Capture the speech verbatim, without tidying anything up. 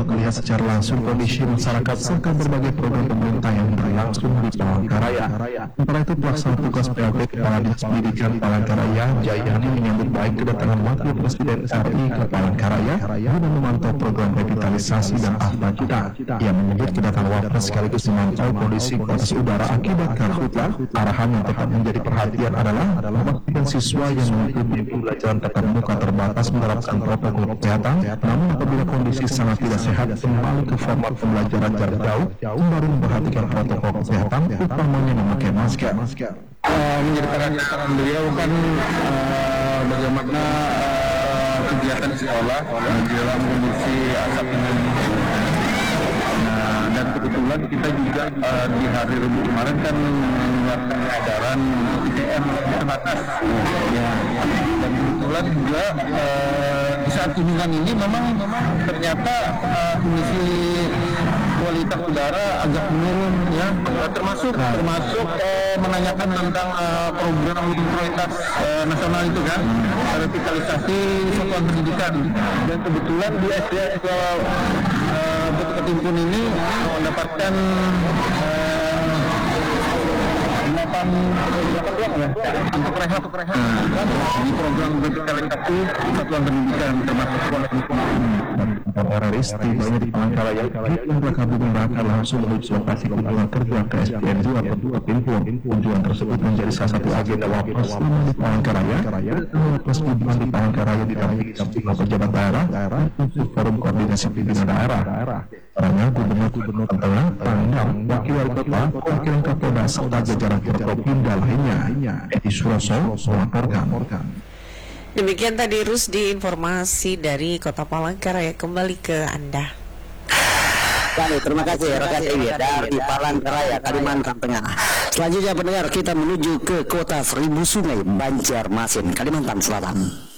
dapat melihat secara langsung kondisi masyarakat serta berbagai program pemerintah yang berlangsung di Palangkaraya. Sementara itu, pelaksana tugas P L T Kepala Dinas Pendidikan Palangkaraya, Jayani, menyambut baik kedatangan Wakil Presiden S R I ke Palangkaraya guna memantau program revitalisasi dan akta cita. Ia menyebut kedatangan Wapres sekaligus memantau kondisi kualitas udara akibat karhutla. Arahan yang tepat menjadi perhatian adalah memastikan siswa yang mengikuti pembelajaran tatap muka terbatas menerapkan protokol kesehatan, namun apabila kondisi sangat tidak sehat kembali ke format pembelajaran jarak jauh, sembari memperhatikan protokol kesehatan, utamanya memakai masker. Uh, menjadi perhatian beliau kan uh, bagaimana uh, kegiatan sekolah uh, dalam kondisi asap ini. Nah, dan kebetulan kita juga uh, di hari Rabu kemarin kan mengeluarkan edaran untuk I T M terbatas. Ya, dan kebetulan juga uh, di saat kunjungan ini memang memang ternyata uh, kondisi kualitas udara agak menurun, ya, termasuk termasuk eh, menanyakan tentang eh, program prioritas eh, nasional itu kan, revitalisasi satuan pendidikan, dan kebetulan di S D eh, Ketimpun ini mendapatkan eh, delapan ruang ya untuk rehab untuk rehab di program revitalisasi satuan pendidikan termasuk sekolah teroris tibanya di Palangkaraya, Ditlantas Kabupaten Bangka langsung menuju lokasi kunjungan kerja ke S D N dua Kedua Timpun. Kunjungan tersebut menjadi salah satu agenda Wapres selama di Palangkaraya. Wapres kunjungan di Palangkaraya didampingi sejumlah pejabat daerah untuk forum koordinasi pimpinan daerah. Karena Gubernur-Gubernur Tengah, Pangdam, Wakil Wali Kota, Perwakilan Kapolda serta jajaran Forkopimda lainnya. Edi Suroso melaporkan. Demikian tadi Rusdi informasi dari Kota Palangkaraya, kembali ke Anda. Baik, terima kasih rekan Ewi dari Palangkaraya, Kalimantan Tengah. Selanjutnya pendengar, kita menuju ke Kota Seribu Sungai, Banjarmasin, Kalimantan Selatan.